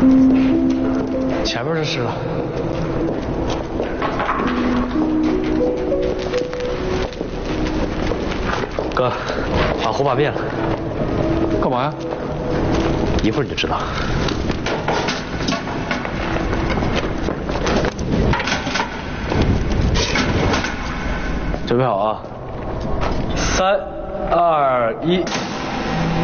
前面就是了。哥，把火把灭了。 干嘛呀？ 一会儿你就知道。准备好啊！3、2、1。